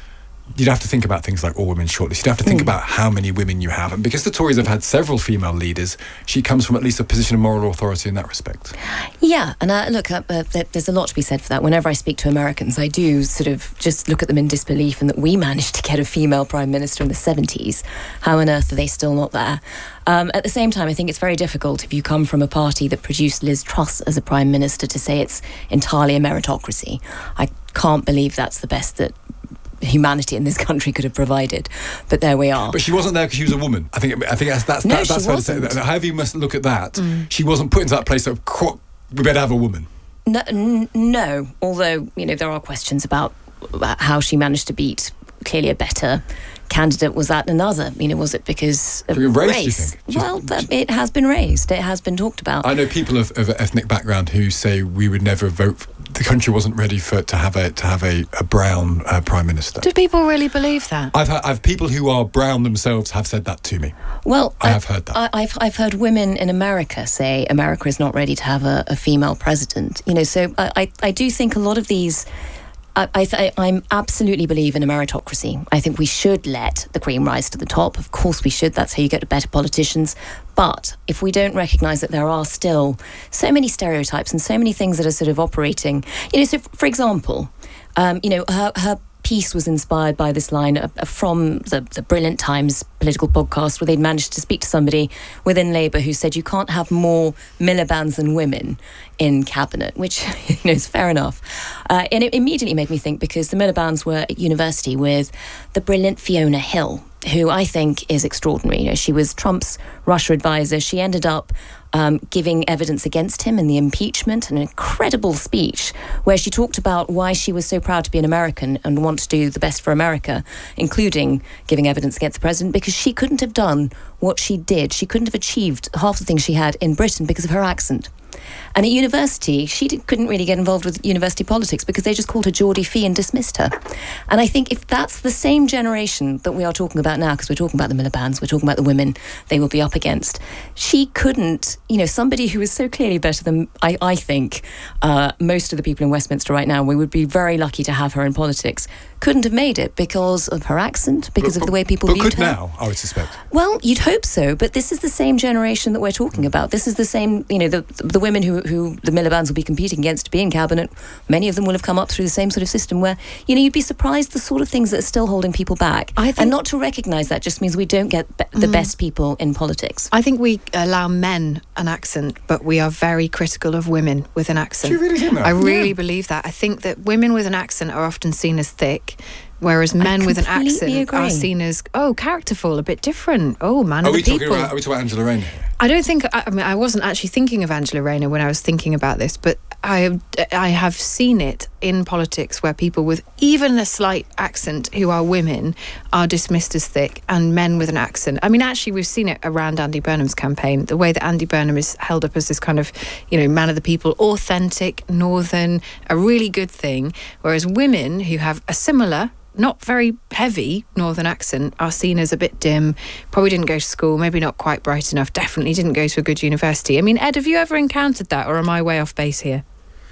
you'd have to think about things like all women shortlist. You'd have to think mm. about how many women you have. And because the Tories have had several female leaders, she comes from at least a position of moral authority in that respect. Yeah, and uh, look, uh, uh, there's a lot to be said for that. Whenever I speak to Americans, I do sort of just look at them in disbelief, and that we managed to get a female prime minister in the seventies. How on earth are they still not there? Um, at the same time, I think it's very difficult if you come from a party that produced Liz Truss as a prime minister to say it's entirely a meritocracy. I can't believe that's the best that humanity in this country could have provided, but there we are. But she wasn't there because she was a woman. I think I think that's that's, no, that, that's fair to say. That, however you must look at that, mm. she wasn't put into that place of we better have a woman. No, n- no, although you know there are questions about, about how she managed to beat clearly a better candidate. Was that another? You know, was it because of race? race? You think? Just, well, that, it has been raised. It has been talked about. I know people of, of ethnic background who say we would never vote. The country wasn't ready for to have a to have a, a brown uh, prime minister. Do people really believe that? I've had, I've people who are brown themselves have said that to me. Well, I, I have heard that. I, I've I've heard women in America say America is not ready to have a, a female president. You know, so I, I I do think a lot of these. I, I th- I'm absolutely believe in a meritocracy. I think we should let the cream rise to the top. Of course we should. That's how you get to better politicians. But if we don't recognise that there are still so many stereotypes and so many things that are sort of operating, you know, so f- for example, um, you know, her, her piece was inspired by this line uh, from the, the Brilliant Times political podcast, where they'd managed to speak to somebody within Labour who said you can't have more Miliband's than women in cabinet, which you know is fair enough. Uh, and it immediately made me think, because the Miliband's were at university with the brilliant Fiona Hill, who I think is extraordinary. You know, she was Trump's Russia advisor. She ended up um, giving evidence against him in the impeachment, an incredible speech where she talked about why she was so proud to be an American and want to do the best for America, including giving evidence against the president, because she couldn't have done what she did. She couldn't have achieved half the things she had in Britain because of her accent. And at university, she did, couldn't really get involved with university politics because they just called her Geordie Fee and dismissed her. And I think if that's the same generation that we are talking about now, because we're talking about the Miliband's, we're talking about the women they will be up against, she couldn't, you know, somebody who is so clearly better than, I, I think, uh, most of the people in Westminster right now, we would be very lucky to have her in politics, couldn't have made it because of her accent, because but, of the way people but viewed could her. now, I would suspect. Well, you'd hope so, but this is the same generation that we're talking about. This is the same, you know, the the women who, who the Miliband's will be competing against to be in cabinet, many of them will have come up through the same sort of system where, you know, you'd be surprised the sort of things that are still holding people back. I think, and not to recognise that just means we don't get be- the mm. best people in politics. I think we allow men an accent, but we are very critical of women with an accent. Do you really think that? I really yeah. believe that. I think that women with an accent are often seen as thick, whereas men with an accent agree. are seen as, oh, characterful, a bit different. Oh, man are of we the talking people. About, are we talking about Angela Rayner here? I don't think, I, I mean, I wasn't actually thinking of Angela Rayner when I was thinking about this, but I have, I have seen it in politics where people with even a slight accent who are women are dismissed as thick, and men with an accent. I mean, actually, we've seen it around Andy Burnham's campaign, the way that Andy Burnham is held up as this kind of, you know, man of the people, authentic, northern, a really good thing, whereas women who have a similar, not very heavy northern accent are seen as a bit dim, probably didn't go to school, maybe not quite bright enough, definitely didn't go to a good university. I mean, Ed, have you ever encountered that, or am I way off base here?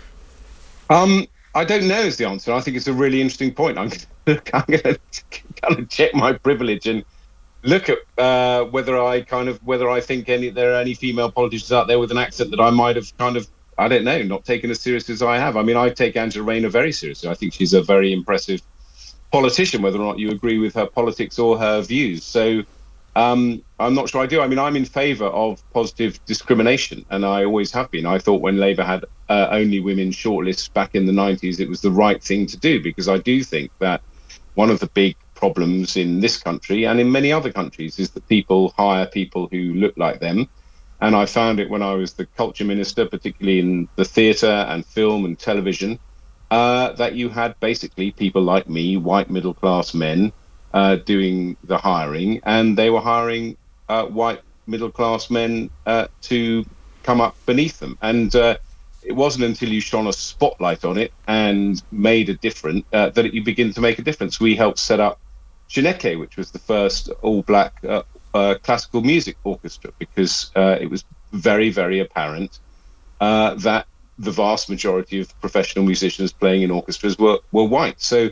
Um, I don't know is the answer. I think it's a really interesting point. I'm going to kind of check my privilege and look at uh, whether I kind of whether I think any there are any female politicians out there with an accent that I might have kind of, I don't know, not taken as seriously as I have. I mean, I take Angela Rayner very seriously. I think she's a very impressive politician, whether or not you agree with her politics or her views. So um, I'm not sure I do. I mean, I'm in favour of positive discrimination, and I always have been. I thought when Labour had uh, only women shortlists back in the nineties, it was the right thing to do, because I do think that one of the big problems in this country and in many other countries is that people hire people who look like them. And I found it when I was the culture minister, particularly in the theatre and film and television, Uh, that you had basically people like me, white middle class men, uh, doing the hiring, and they were hiring uh, white middle class men uh, to come up beneath them. And uh, it wasn't until you shone a spotlight on it and made a difference uh, that it, you begin to make a difference. We helped set up Chineke, which was the first all-black uh, uh, classical music orchestra, because uh, it was very, very apparent uh, that the vast majority of professional musicians playing in orchestras were, were white. So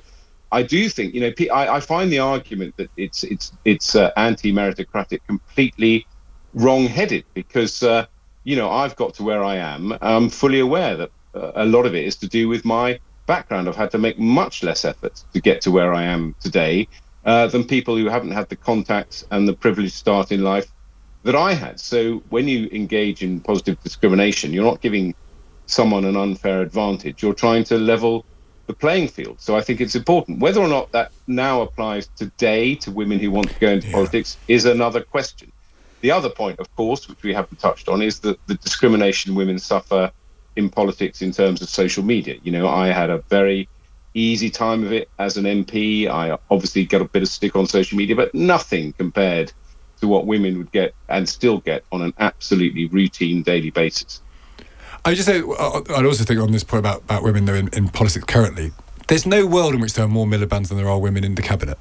I do think, you know, I, I find the argument that it's it's it's uh, anti-meritocratic completely wrong-headed because, uh, you know, I've got to where I am. I'm fully aware that uh, a lot of it is to do with my background. I've had to make much less effort to get to where I am today uh, than people who haven't had the contacts and the privileged start in life that I had. So when you engage in positive discrimination, you're not giving someone an unfair advantage. You're trying to level the playing field. So I think it's important. Whether or not that now applies today to women who want to go into yeah. politics is another question. The other point, of course, which we haven't touched on, is that the discrimination women suffer in politics in terms of social media. You know, I had a very easy time of it as an M P. I obviously got a bit of stick on social media, but nothing compared to what women would get and still get on an absolutely routine daily basis. I just say, I'd also think on this point about, about women though in, in politics currently, there's no world in which there are more Miliband's than there are women in the cabinet.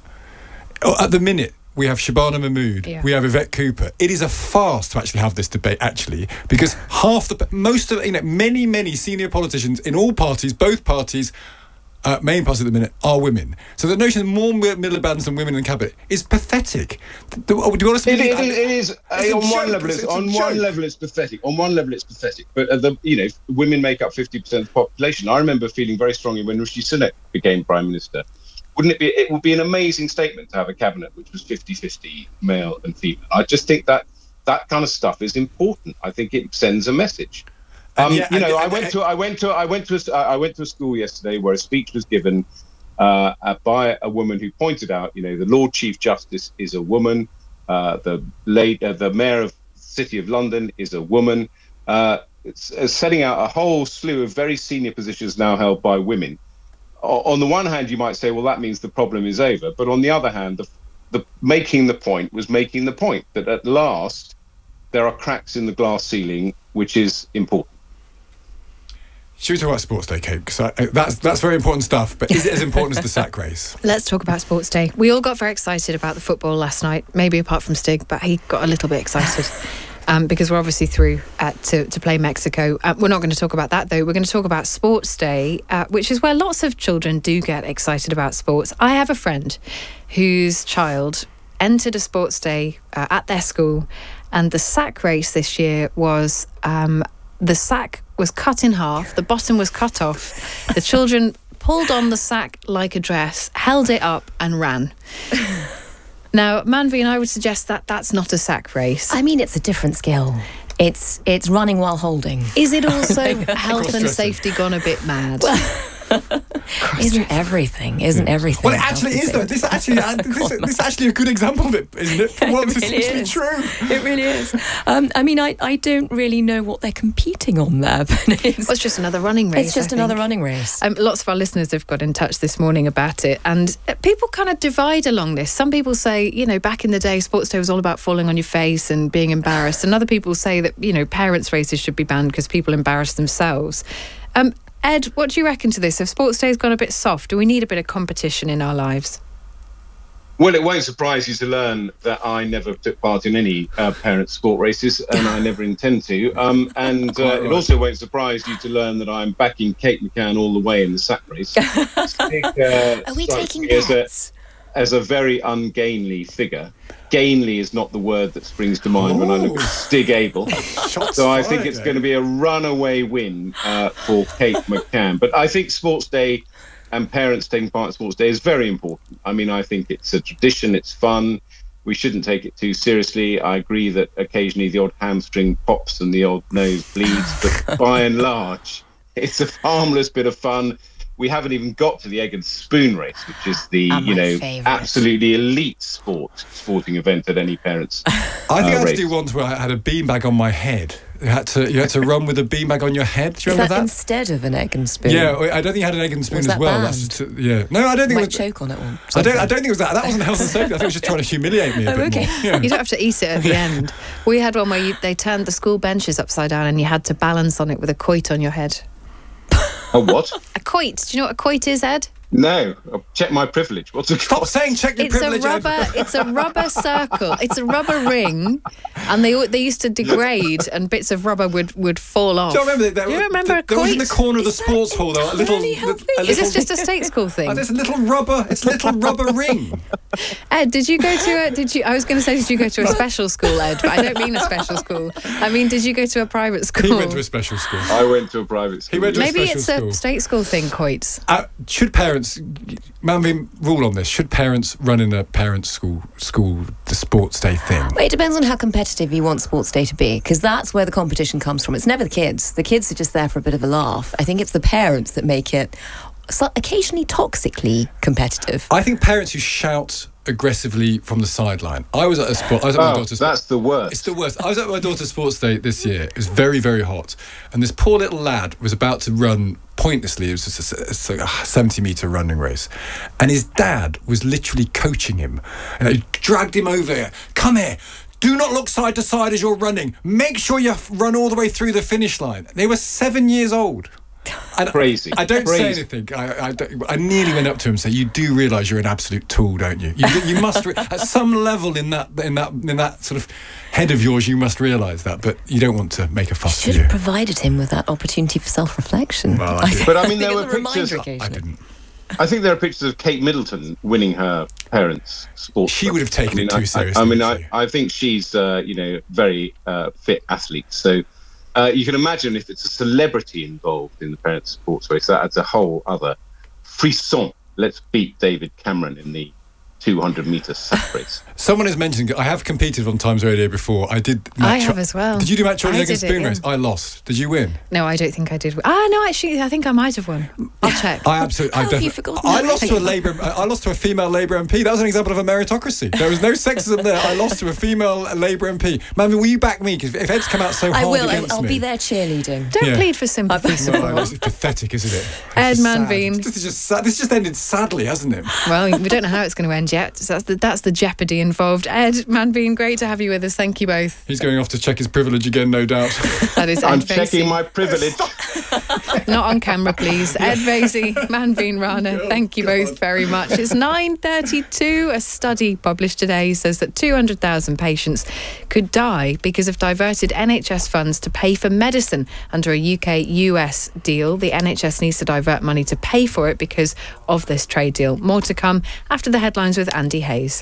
At the minute, we have Shabana Mahmood, yeah. we have Yvette Cooper. It is a farce to actually have this debate, actually, because half the, most of, you know, many, many senior politicians in all parties, both parties, uh, main parties at the minute, are women. So the notion of more Miliband's than women in the cabinet is pathetic. Do, do you want us to it, believe, it, it, it is uh, on joke. one level. It's, it's on one level, it's pathetic. On one level, it's pathetic. But uh, the you know, women make up fifty percent of the population. I remember feeling very strongly when Rishi Sunak became prime minister. Wouldn't it be? It would be an amazing statement to have a cabinet which was fifty-fifty male and female. I just think that that kind of stuff is important. I think it sends a message. Um, yeah, you know, I, I went to I went to I went to a, I went to a school yesterday where a speech was given uh, by a woman who pointed out, you know, the Lord Chief Justice is a woman, uh, the late uh, the Mayor of the City of London is a woman. Uh, it's, it's setting out a whole slew of very senior positions now held by women. On the one hand, you might say, well, that means the problem is over. But on the other hand, the, the making the point was making the point that at last there are cracks in the glass ceiling, which is important. Should we talk about Sports Day, Kate? Because that's that's very important stuff. But is it as important as the sack race? Let's talk about Sports Day. We all got very excited about the football last night, maybe apart from Stig, but he got a little bit excited. Um, because we're obviously through uh, to, to play Mexico. Uh, we're not going to talk about that, though. We're going to talk about Sports Day, uh, which is where lots of children do get excited about sports. I have a friend whose child entered a Sports Day uh, at their school, and the sack race this year was... Um, the sack was cut in half, the bottom was cut off, the children pulled on the sack like a dress, held it up and ran. Now, Manvi and I would suggest that that's not a sack race. I mean, it's a different skill. It's it's running while holding. Is it also health and safety gone a bit mad? Well, isn't everything? Isn't everything? Well, it actually is, though. This actually, uh, this, this is actually a good example of it, isn't it? For once, it really it's is. true. It really is. Um, I mean, I, I don't really know what they're competing on there. But it's, well, it's just another running race. It's just I another think. running race. Um, lots of our listeners have got in touch this morning about it, and people kind of divide along this. Some people say, you know, back in the day, Sports Day was all about falling on your face and being embarrassed, and other people say that, you know, parents' races should be banned because people embarrass themselves. Um, Ed, what do you reckon to this? Have Sports Days gone a bit soft? Do we need a bit of competition in our lives? Well, it won't surprise you to learn that I never took part in any uh, parent sport races, and I never intend to. Um, and uh, right. It also won't surprise you to learn that I'm backing Kate McCann all the way in the sack race. Stig, uh, Are we taking as bets? A, as a very ungainly figure. Gainly is not the word that springs to mind Ooh. when I look at Stig Abel. So I think it's going to be a runaway win uh, for Kate McCann. But I think Sports Day and parents taking part in Sports Day is very important. I mean, I think it's a tradition, it's fun. We shouldn't take it too seriously. I agree that occasionally the odd hamstring pops and the odd nose bleeds, but by and large, it's a harmless bit of fun. We haven't even got to the egg and spoon race, which is the, oh, you know, favourite. absolutely elite sport, sporting event at any parent's I think uh, I had race. to do once where I had a beanbag on my head. You had to you had to run with a beanbag on your head. Do you Is remember that, that? instead of an egg and spoon? Yeah, I don't think you had an egg and spoon Was as that well. banned? That's just, yeah. No, I don't think Might it was. choke on it one. I don't. I don't think it was that. That wasn't health and safety. I think it was just trying to humiliate me a Oh, bit okay. more. Yeah. You don't have to eat it at the end. We had one where you, they turned the school benches upside down and you had to balance on it with a quoit on your head. A what? A quoit. Do you know what a quoit is, Ed? No, check my privilege. What's it Stop saying check your It's privilege. a rubber. It's a rubber circle. It's a rubber ring, and they they used to degrade, and bits of rubber would, would fall off. Do you remember that? Do you remember a There was in the quoit? corner of the sports hall, though. A little. Really li- a Is this little- just a state school thing? Oh, there's a little rubber. It's a little rubber ring. Ed, did you go to a? Did you? I was going to say, did you go to a special school, Ed? But I don't mean a special school. I mean, did you go to a private school? He went to a special school. I went to a private school. He went to Maybe a special it's school. a state school thing, quoits. Uh, should parents, Manveen, rule on this? Should parents run in a parents' school, school the sports day thing? Well, it depends on how competitive you want sports day to be, because that's where the competition comes from. It's never the kids. The kids are just there for a bit of a laugh. I think it's the parents that make it so occasionally toxically competitive. I think parents who shout aggressively from the sideline. I was at a sport. I was at my Oh, daughter's. that's the worst. It's the worst. I was at my daughter's sports day this year. It was very, very hot, and this poor little lad was about to run pointlessly. It was just a, it's like a seventy meter running race, and his dad was literally coaching him, and he dragged him over here. Come here. Do not look side to side as you're running. Make sure you run all the way through the finish line. They were seven years old. And Crazy. I don't Crazy. say anything. I, I, don't- I nearly went up to him and said, "You do realise you're an absolute tool, don't you? You, you must, re- at some level in that in that in that sort of head of yours, you must realise that. But you don't want to make a fuss, do Should you?" have provided him with that opportunity for self-reflection. Well, I did. But I mean, there think were it's a reminder pictures. occasionally. I didn't. I think there are pictures of Kate Middleton winning her parents' sports. She would have taken I mean, it too I- seriously, I, mean, wouldn't I, I think she's, uh, you know, very uh, fit athlete. So uh, you can imagine if it's a celebrity involved in the parents' sports race, that adds a whole other frisson. Let's beat David Cameron in the two hundred metre sack race. Someone is mentioning. I have competed on Times Radio before. I did. I match- have as well. Did you do match I against did it, spoon yeah. race? I lost. Did you win? No, I don't think I did. Ah, no, actually, I think I might have won. I'll check. I absolutely. I, How have you definitely- forgotten I that? lost to a Labour. I lost to a female Labour M P. That was an example of a meritocracy. There was no sexism there. I lost to a female Labour M P. Manveen, will you back me? Because if Ed's come out so hard I will. against I'll me, be there cheerleading. Don't Yeah. plead for sympathy. Well, it's pathetic, isn't it? It's Ed just sad. Manveen. This is just sad. This just ended sadly, hasn't it? Well, we don't know how it's going to end yet. So that's the that's the jeopardy involved. Ed, Manveen, great to have you with us. Thank you both. He's going off to check his privilege again, no doubt. That is Ed I'm Vasey. checking my privilege. Not on camera, please. Ed Vasey, Manveen Rana, thank you both very much. It's nine thirty-two. A study published today says that two hundred thousand patients could die because of diverted N H S funds to pay for medicine under a U K U S deal. The N H S needs to divert money to pay for it because of this trade deal. More to come after the headlines with Andy Hayes.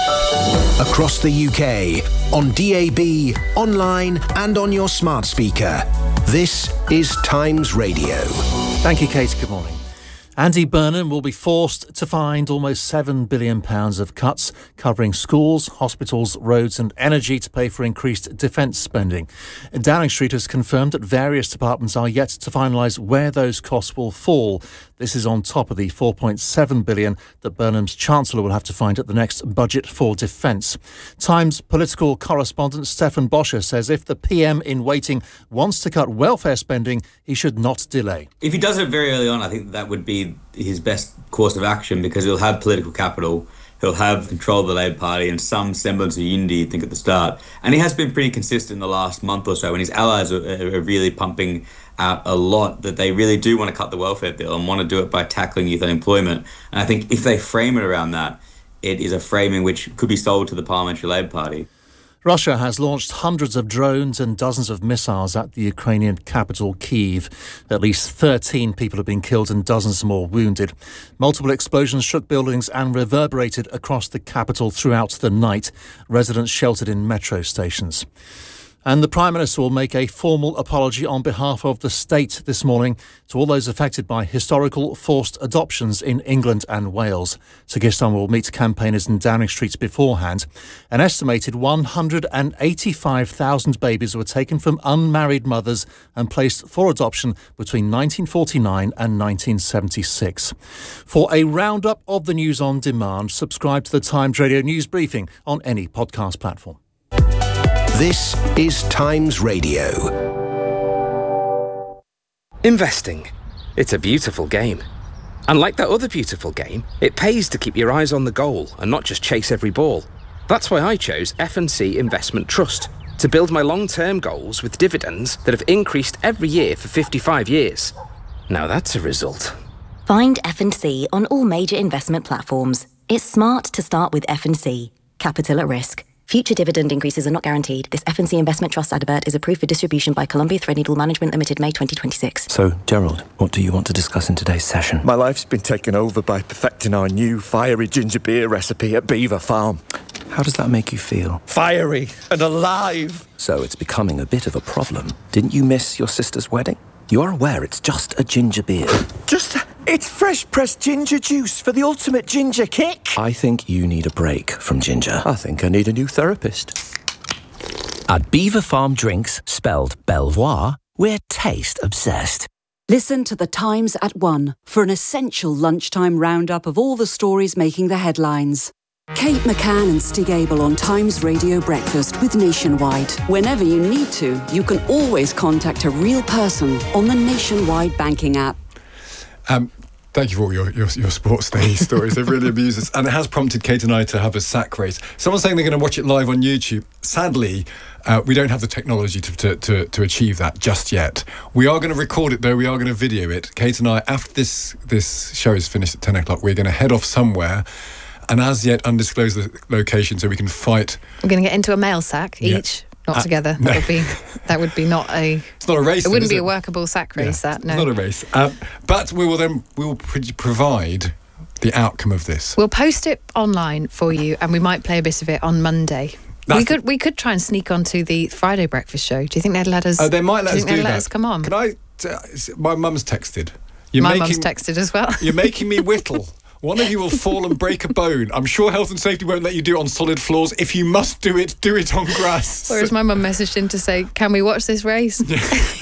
Across the U K, on D A B, online and on your smart speaker. This is Times Radio. Thank you, Kate. Good morning. Andy Burnham will be forced to find almost seven billion pounds of cuts covering schools, hospitals, roads and energy to pay for increased defence spending. Downing Street has confirmed that various departments are yet to finalise where those costs will fall. This is on top of the four point seven billion pounds that Burnham's Chancellor will have to find at the next budget for defence. Times political correspondent Stefan Boscher says if the P M in waiting wants to cut welfare spending, he should not delay. If he does it very early on, I think that would be his best course of action because he'll have political capital, he'll have control of the Labour Party and some semblance of unity, I think, at the start. And he has been pretty consistent in the last month or so, and his allies are, are really pumping out a lot that they really do want to cut the welfare bill and want to do it by tackling youth unemployment. And I think if they frame it around that, it is a framing which could be sold to the Parliamentary Labour Party. Russia has launched hundreds of drones and dozens of missiles at the Ukrainian capital, Kyiv. At least thirteen people have been killed and dozens more wounded. Multiple explosions shook buildings and reverberated across the capital throughout the night. Residents sheltered in metro stations. And the Prime Minister will make a formal apology on behalf of the state this morning to all those affected by historical forced adoptions in England and Wales. Sir Keir Starmer will meet campaigners in Downing Street beforehand. An estimated one hundred eighty-five thousand babies were taken from unmarried mothers and placed for adoption between nineteen forty-nine and nineteen seventy-six. For a roundup of the news on demand, subscribe to the Times Radio News Briefing on any podcast platform. This is Times Radio. Investing. It's a beautiful game. And like that other beautiful game, it pays to keep your eyes on the goal and not just chase every ball. That's why I chose F and C Investment Trust to build my long-term goals with dividends that have increased every year for fifty-five years. Now that's a result. Find F and C on all major investment platforms. It's smart to start with F and C. Capital at risk. Future dividend increases are not guaranteed. This F and C Investment Trust advert is approved for distribution by Columbia Threadneedle Management Limited, May twenty twenty-six. So, Gerald, what do you want to discuss in today's session? My life's been taken over by perfecting our new fiery ginger beer recipe at Beaver Farm. How does that make you feel? Fiery and alive! So it's becoming a bit of a problem. Didn't you miss your sister's wedding? You are aware it's just a ginger beer. Just... It's fresh pressed ginger juice for the ultimate ginger kick. I think you need a break from ginger. I think I need a new therapist. At Beaver Farm Drinks, spelled Belvoir, we're taste obsessed. Listen to The Times at one for an essential lunchtime roundup of all the stories making the headlines. Kate McCann and Stig Abel on Times Radio Breakfast with Nationwide. Whenever you need to, you can always contact a real person on the Nationwide banking app. Um, thank you for all your, your, your sports day stories. They really amuse us. And it has prompted Kate and I to have a sack race. Someone's saying they're going to watch it live on YouTube. Sadly, uh, we don't have the technology to, to, to, to achieve that just yet. We are going to record it, though. We are going to video it. Kate and I, after this, this show is finished at ten o'clock, we're going to head off somewhere, an as yet undisclosed location, so we can fight. We're going to get into a mail sack each. Yeah. Not uh, together. No. That would be that would be not a. It's not a race. It wouldn't then, be it? a workable sack race. Yeah, that no. It's not a race. Um, but we will then we will pre- provide the outcome of this. We'll post it online for you, and we might play a bit of it on Monday. That's we could the, we could try and sneak onto the Friday breakfast show. Do you think they'd let us? Oh, they might let do us you think do they'd that. Let us come on. Can I? Uh, my mum's texted. You're my making, mum's texted as well. You're making me whittle. One of you will fall and break a bone. I'm sure health and safety won't let you do it on solid floors. If you must do it, do it on grass. Whereas my mum messaged in to say, can we watch this race? Yeah.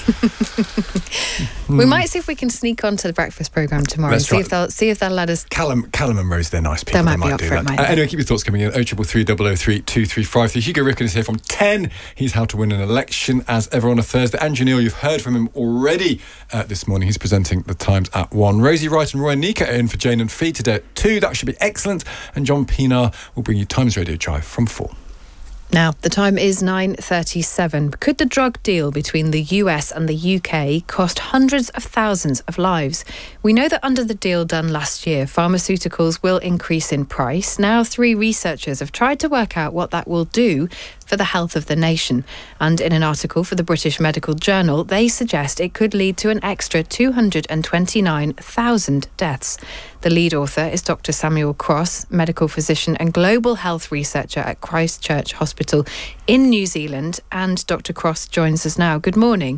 We mm. might see if we can sneak onto the breakfast programme tomorrow Let's and see if, they'll, see if they'll let us... Callum, Callum and Rose, they're nice people. They might, they might be up do for that. It, uh, anyway, keep your thoughts coming in. oh three three, double oh three, two three five three. Hugo Rifkin is here from ten. He's how to win an election as ever on a Thursday. Andrew Neil, you've heard from him already uh, this morning. He's presenting The Times at one. Rosie Wright and Roy Nika are in for Jane and Fee today at two. That should be excellent. And John Pinar will bring you Times Radio Drive from four. Now, the time is nine thirty-seven. Could the drug deal between the U S and the U K cost hundreds of thousands of lives? We know that under the deal done last year, pharmaceuticals will increase in price. Now, three researchers have tried to work out what that will do for the health of the nation. And in an article for the British Medical Journal, they suggest it could lead to an extra two hundred twenty-nine thousand deaths. The lead author is Doctor Samuel Cross, medical physician and global health researcher at Christchurch Hospital in New Zealand. And Doctor Cross joins us now. Good morning.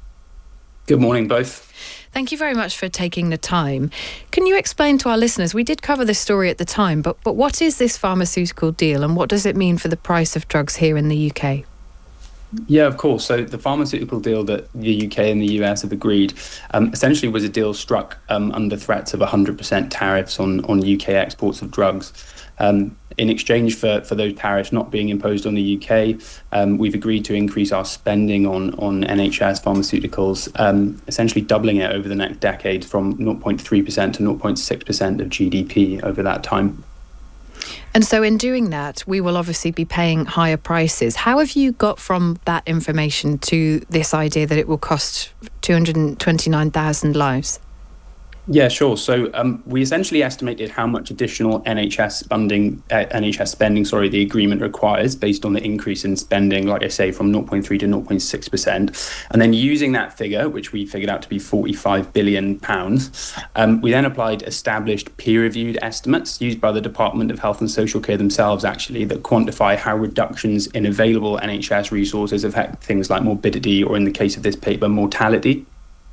Good morning, both. Thank you very much for taking the time. Can you explain to our listeners, we did cover this story at the time, but, but what is this pharmaceutical deal and what does it mean for the price of drugs here in the U K? Yeah, of course. So the pharmaceutical deal that the U K and the U S have agreed um, essentially was a deal struck um, under threats of one hundred percent tariffs on, on U K exports of drugs. Um, in exchange for, for those tariffs not being imposed on the U K, um, we've agreed to increase our spending on, on N H S pharmaceuticals, um, essentially doubling it over the next decade from zero point three percent to zero point six percent of G D P over that time. And so in doing that, we will obviously be paying higher prices. How have you got from that information to this idea that it will cost two hundred twenty-nine thousand lives? Yeah, sure. So um, we essentially estimated how much additional N H S funding, uh, N H S spending, sorry, the agreement requires based on the increase in spending, like I say, from zero point three to zero point six percent. And then using that figure, which we figured out to be forty-five billion pounds, um, we then applied established peer-reviewed estimates used by the Department of Health and Social Care themselves, actually, that quantify how reductions in available N H S resources affect things like morbidity or, in the case of this paper, mortality.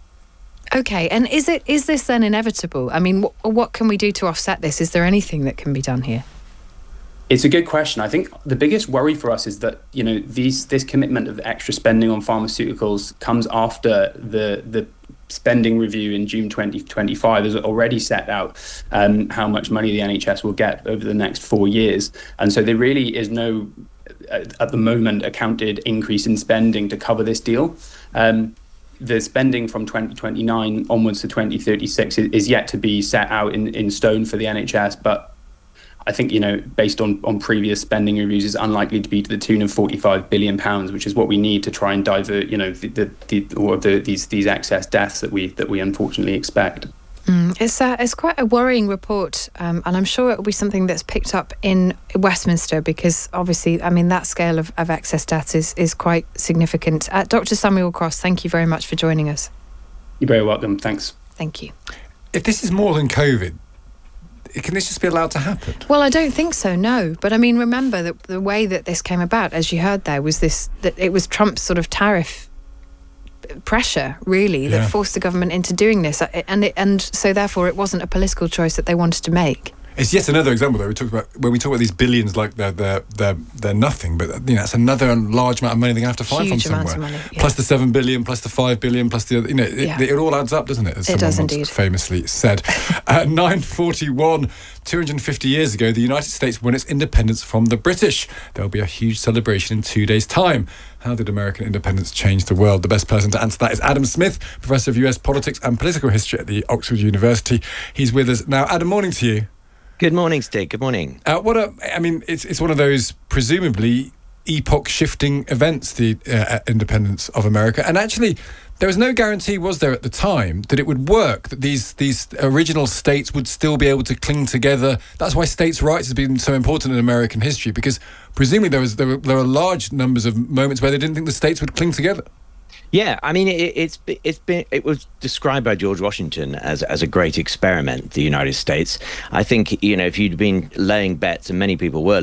Okay, and is it is this then inevitable? I mean, wh- what can we do to offset this? Is there anything that can be done here? It's a good question. I think the biggest worry for us is that, you know, these this commitment of extra spending on pharmaceuticals comes after the the spending review in June twenty twenty-five has already set out um, how much money the N H S will get over the next four years. And so there really is no, at the moment, accounted increase in spending to cover this deal. Um, The spending from twenty twenty-nine onwards to twenty thirty-six is, is yet to be set out in, in stone for the N H S, but I think, you know, based on, on previous spending reviews, is unlikely to be to the tune of forty-five billion pounds, which is what we need to try and divert, you know, the, the, the or the, these these excess deaths that we that we unfortunately expect. Mm, it's a, it's quite a worrying report, um, and I'm sure it will be something that's picked up in Westminster because obviously, I mean, that scale of, of excess debt is, is quite significant. Uh, Doctor Samuel Cross, thank you very much for joining us. You're very welcome. Thanks. Thank you. If this is more than COVID, can this just be allowed to happen? Well, I don't think so, no. But I mean, remember that the way that this came about, as you heard there, was this, that it was Trump's sort of tariff pressure, really, Yeah. that forced the government into doing this. And it, and so therefore it wasn't a political choice that they wanted to make. It's yet another example, though. We talk about when we talk about these billions, like they're they're they're, they're nothing, but you know, it's another large amount of money they have to find Huge from amounts somewhere. of money, yeah. Plus the seven billion, plus the five billion, plus the other, you know, it, Yeah. it, it all adds up, doesn't it? As It someone does once indeed. famously said. At nine forty-one, two hundred fifty years ago, the United States won its independence from the British. There will be a huge celebration in two days' time. How did American independence change the world? The best person to answer that is Adam Smith, Professor of U S Politics and Political History at the Oxford University. He's with us now. Adam, morning to you. Good morning, Stig. Good morning. Uh, what a, I mean, it's it's one of those presumably epoch-shifting events, the uh, independence of America. And actually, there was no guarantee, was there, at the time, that it would work, that these these original states would still be able to cling together. That's why states' rights has been so important in American history, because presumably there was there were, there were large numbers of moments where they didn't think the states would cling together. Yeah, I mean, it, it's it's been it was described by George Washington as as a great experiment, the United States. I think, you know, if you'd been laying bets, and many people were